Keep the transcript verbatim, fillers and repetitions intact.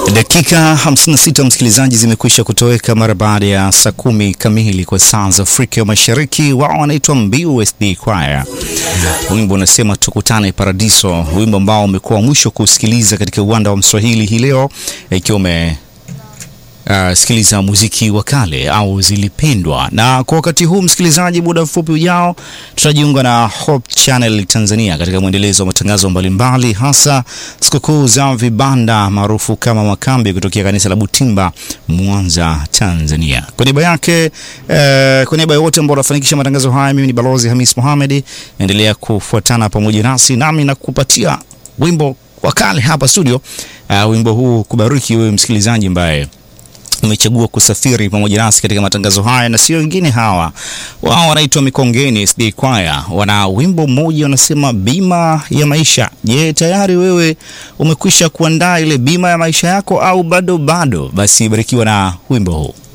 Dakika hamsini na sita msikilizaji zimekwisha kutoweka mara baada ya saa kumi kamili kwa saa za Afrika Mashariki. Wao wanaitwa Mbiu S D Choir. Wimbo unasema tukutane Paradiso, wimbo ambao umekuwa mwisho kusikiliza katika uwanda wa Mswahili hii leo, ikiwa ume Uh, sikiliza muziki wa kale au zilipendwa. Na kwa wakati huu msikilizaji, muda mfupi ujao tutajiunga na Hope Channel Tanzania katika mwendelezo wa matangazo mbalimbali, hasa sikukuu za vibanda maarufu kama makambi kutokea kanisa la Butimba, Mwanza, Tanzania. Kwa niaba yake uh, kwa niaba ya wote ambao wanafanikisha matangazo haya, mimi ni Balozi Hamis Mohamed. Endelea kufuatana pamoja nasi, nami na kukupatia wimbo wa kale hapa studio. Uh, wimbo huu kubariki wewe msikilizaji ambaye umechagua kusafiri pamoja nasi katika matangazo haya, na sio wengine hawa. Wao wanaitwa Mikongeni S D Choir. Wana wimbo mmoja wanasema bima ya maisha. Je, tayari wewe umekwisha kuandaa ile bima ya maisha yako au bado bado? Basi barikiwa na wimbo huu.